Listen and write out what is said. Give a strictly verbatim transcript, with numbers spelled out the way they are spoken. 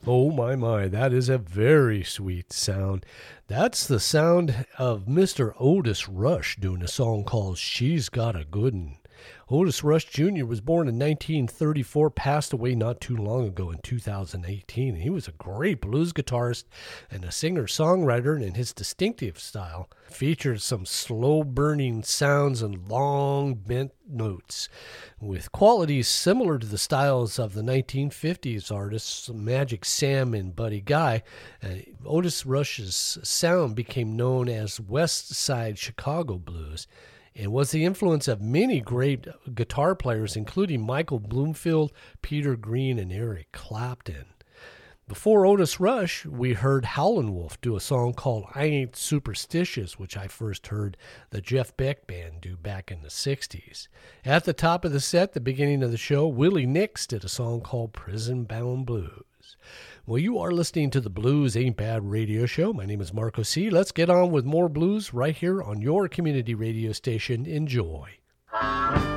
Oh, my, my, that is a very sweet sound. That's the sound of Mister Otis Rush doing a song called She's Got a Good'n. Otis Rush Junior was born in nineteen thirty-four, passed away not too long ago in two thousand eighteen. He was a great blues guitarist and a singer-songwriter, and his distinctive style featured some slow-burning sounds and long bent notes, with qualities similar to the styles of the nineteen fifties artists Magic Sam and Buddy Guy. Uh, Otis Rush's sound became known as West Side Chicago blues, and was the influence of many great guitar players, including Michael Bloomfield, Peter Green, and Eric Clapton. Before Otis Rush, we heard Howlin' Wolf do a song called I Ain't Superstitious, which I first heard the Jeff Beck Band do back in the sixties. At the top of the set, the beginning of the show, Willie Nix did a song called Prison Bound Blues. Well, you are listening to the Blues Ain't Bad radio show. My name is Marco C. Let's get on with more blues right here on your community radio station. Enjoy.